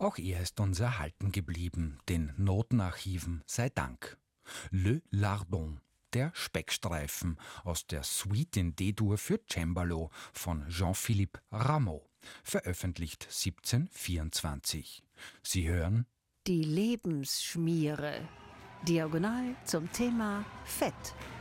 Auch er ist uns erhalten geblieben, den Notenarchiven sei Dank. Le Lardon, der Speckstreifen aus der Suite in D-Dur für Cembalo von Jean-Philippe Rameau, veröffentlicht 1724. Sie hören Die Lebensschmiere. Diagonal zum Thema Fett.